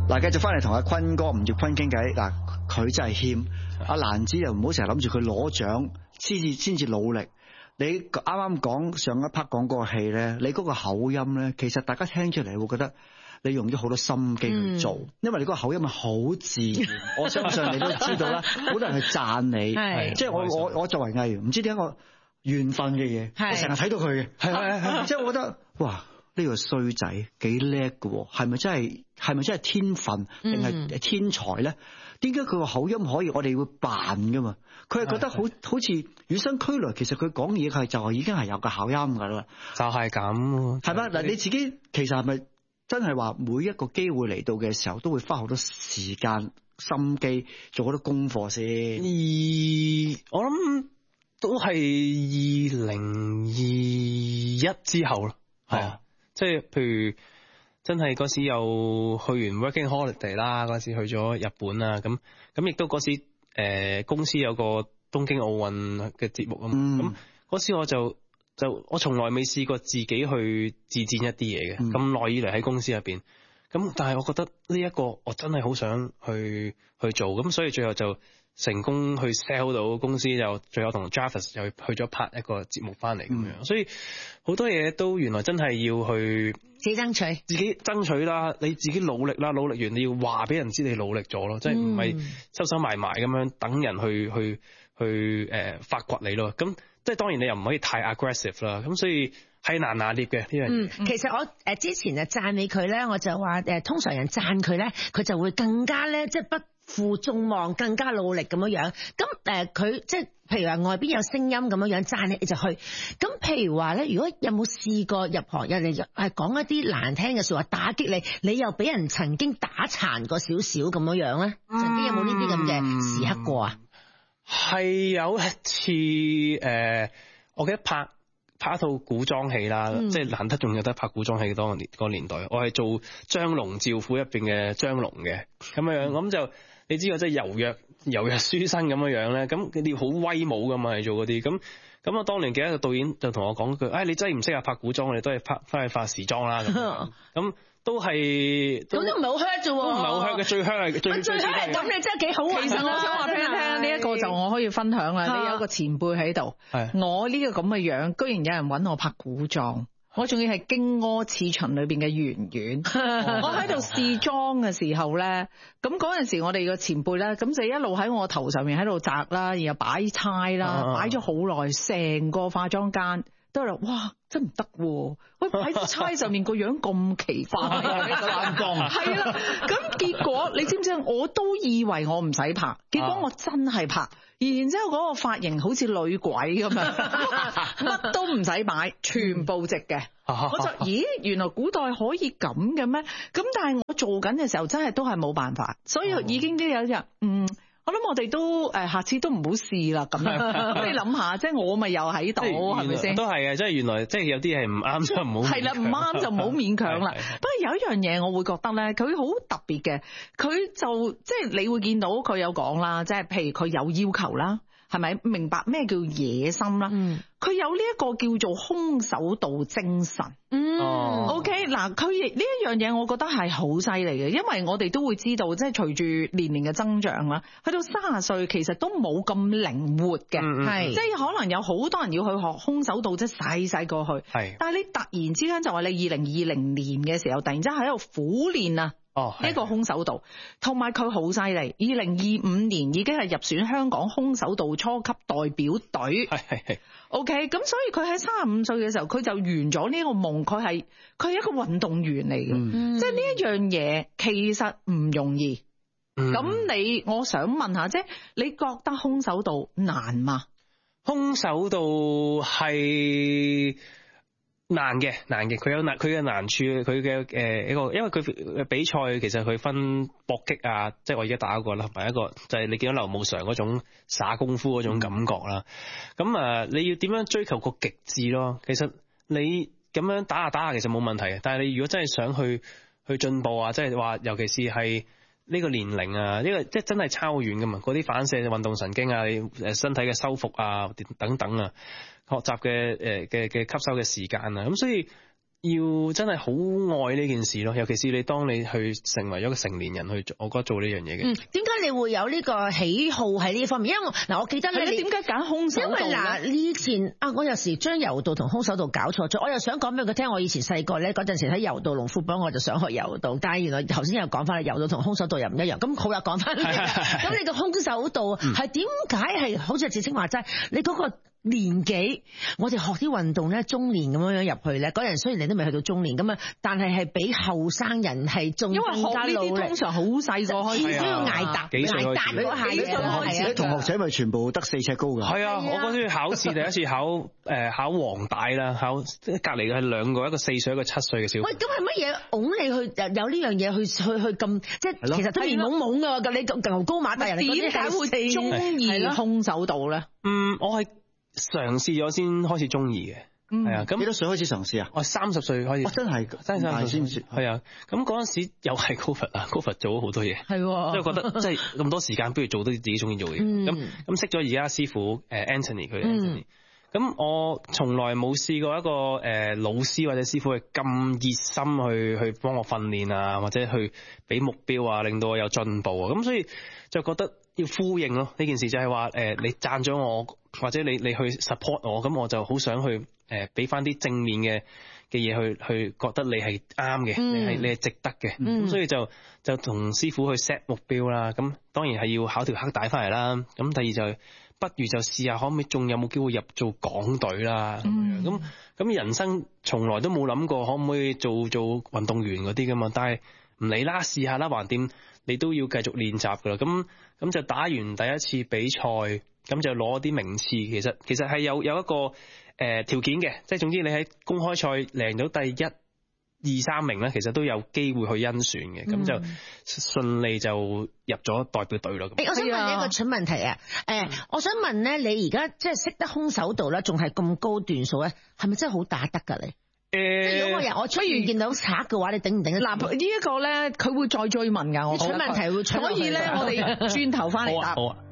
嗱，繼續翻嚟同阿坤哥吳業坤傾偈。嗱，佢真係謙，阿蘭子又唔好成日諗住佢攞獎先至努力。你啱啱講上一 part 講嗰個戲咧，你嗰個口音咧，其實大家聽出嚟會覺得你用咗好多心機去做，因為你嗰個口音係好自然。我相信你都知道啦，好多人去讚你，即係我作為藝員，唔知點解我緣分嘅嘢，我成日睇到佢嘅，係，即係我覺得哇！呢個衰仔幾叻㗎，係咪真係天分定係天才咧？點解佢個口音可以我哋會扮噶嘛？佢係覺得好似與生俱來，其實佢講嘢係就已經係有個口音噶啦， 就係咁， 係咪？嗱，你自己其實係咪真係話每一個機會嚟到嘅時候，都會花好多時間心機做好多功課先？ 我諗都係2021之後咯，係啊。即係譬如真係嗰時又去完 working holiday 啦，嗰時去咗日本啦，咁亦都嗰時公司有個東京奧運嘅節目啊，咁嗰時我就我從來未試過自己去自薦一啲嘢嘅，咁耐以嚟喺公司入邊，咁但係我覺得呢一個我真係好想去做，咁所以最後就成功去 sell 到公司，又最後同 Jarvis 又去咗拍一個節目翻嚟咁樣，所以好多嘢都原來真係要去自己爭取啦，你自己努力啦，努力完你要話俾人知你努力咗咯，即係唔係收收埋埋咁樣等人去發掘你咯，咁即係當然你又唔可以太 aggressive 啦，咁所以係難拿捏嘅呢樣嘢。 其實我之前就讚美佢咧，我就話通常人讚佢咧，佢就會更加咧即係不負眾望，更加努力咁樣。咁佢即係譬如話外邊有聲音咁樣讚你就去。咁譬如話咧，如果有冇試過入行人哋係講一啲難聽嘅說話打擊你，你又俾人曾經打殘過少少咁樣咧？曾經有冇呢啲咁嘅時刻過啊？ 係有一次我記得拍一套古裝戲啦，即係難得仲有得拍古裝戲嗰個年代，我係做張龍趙虎入邊嘅張龍嘅咁樣，咁就你知道即係柔弱書生咁樣咧，咁你要好威武噶嘛，你做嗰啲咁我當年記得個導演就同我講句，你真係唔適合拍古裝，你都係翻去拍時裝啦咁都係咁都唔係好 hurt 啫喎， 都唔係好 hurt 嘅，最 hurt 係咁你真係幾好啊！ 其實我想話俾你聽，呢一個就我可以分享啦。你有個前輩喺度，我呢個咁嘅樣，居然有人揾我拍古裝，我仲要係荊軻刺秦裏邊嘅圓圓。我喺度試妝嘅時候咧，咁嗰陣時我哋個前輩咧，咁就一路喺我頭上面喺度摘啦，然後擺釵啦，擺咗好耐，成個化妝間都係哇！真唔得喎！喂，喺啲釵上面個樣咁奇怪啊！呢個眼光係啦，咁結果你知唔知？我都以為我唔使拍，結果我真係拍，然之後嗰個髮型好似女鬼咁樣，乜都唔使擺，全部直嘅。我就咦，原來古代可以咁嘅咩？咁但係我做緊嘅時候真係都係冇辦法，所以已經都有一日我諗我哋都下次都唔好試啦咁樣。咁你諗下，即係我咪又喺度，係咪先？ 都係嘅，即係原來即係有啲係唔啱就唔好。係啦， 唔啱就唔好勉強啦。不過有一樣嘢我會覺得咧，佢好特別嘅，佢就即係你會見到佢有講啦，即係譬如佢有要求啦。係咪明白咩叫野心啦？佢有呢一個叫做空手道精神。OK， 嗱，佢亦呢一樣嘢，我覺得係好犀利嘅，因為我哋都會知道，即係隨住年齡嘅增長啦，去到30歲其實都冇咁靈活嘅，係即係可能有好多人要去學空手道，即係細過去，係，但係你突然之間就話你2020年嘅時候，突然之間喺度苦練啊！呢個空手道，同埋佢好犀利。2025年已經係入選香港空手道初級代表隊。係。OK， 咁所以佢喺35歲嘅時候，佢就圓咗呢個夢。佢係一個運動員嚟嘅，即係呢一樣嘢其實唔容易。咁我想問下，即係你覺得空手道難嗎？ 空手道係難嘅，佢有佢嘅難處，佢嘅一個，因為佢比賽其實佢分搏擊啊，即係我而家打過啦，同埋一個就係你見到劉慕常嗰種耍功夫嗰種感覺啦。咁你要點樣追求個極致咯？其實你咁樣打下其實冇問題嘅，但係你如果真係想去進步啊，即係話尤其是係呢個年齡啊，呢個即係真係差好遠噶嘛，嗰啲反射運動神經啊，你身體嘅修復啊等等啊，學習嘅吸收嘅時間啊，咁所以要真係好愛呢件事咯，尤其是你當你去成為咗個成年人去做，我覺得做呢樣嘢嘅。 點解你會有呢個喜好喺呢方面？因為我記得咧， 你點解揀空手道咧？ 因為嗱，以前我有時將柔道同空手道搞錯咗，我又想講俾佢聽，我以前細個咧嗰陣時喺柔道龍虎榜，我就想學柔道，但係原來頭先又講翻啦，柔道同空手道又唔一樣。咁好啦，講翻你，咁你個空手道係點解係好似芷菁話齋，你嗰個年紀，我哋學啲運動咧，中年咁樣入去咧，嗰人雖然你都未去到中年咁啊，但係比後生人係仲因為學呢啲通常好細個開始， 至少要捱達嗰下幾歲開始啲同學仔咪全部得4尺高㗎。 係啊，我嗰陣考試第一次考黃帶啦，考隔離嘅係兩個，一個4歲一個7歲嘅小朋友。 喂，咁係乜嘢拱你去有呢樣嘢去咁，即係其實都面懵懵㗎，你牛高馬大人點解會中意空手道咧？ 我係嘗試咗先開始中意嘅，係啊。咁幾多歲開始嘗試啊？ 我30歲開始， 真係 30歲先係啊。咁嗰陣時又係 Covid 做咗好多嘢， 係， 因為覺得即係咁多時間，不如做到自己中意做嘅嘢。咁識咗而家師傅Anthony 佢 Anthony。咁我從來冇試過一個老師或者師傅係咁熱心去幫我訓練啊，或者去俾目標啊，令到我有進步啊。咁所以就覺得要呼應咯，呢件事就係話你讚咗我，或者你去 support 我，咁我就好想去俾翻啲正面嘅嘢去覺得你係啱嘅，你係值得嘅。咁所以就同師傅去 set 目標啦。咁當然係要考條黑帶翻嚟啦。咁第二就不如就試下可唔可以仲有冇機會入做港隊啦。咁人生從來都冇諗過可唔可以做運動員嗰啲噶嘛，但係唔理啦，試下啦，橫掂你都要繼續練習噶啦。咁就打完第一次比賽，咁就攞啲名次。其實係有一個條件嘅，即係總之你喺公開賽贏到第1、2、3名咧，其實都有機會去甄選嘅。咁就順利就入咗代表隊咯。 我想問你一個蠢問題啊！我想問咧，你而家即係識得空手道咧，仲係咁高段數咧，係咪真係好打得㗎你？如果我出現見到賊嘅話，你頂唔頂得？ 嗱，呢一個咧，佢會再追問㗎。我蠢問題會出， 所以咧，我哋轉頭翻嚟答。 好啊。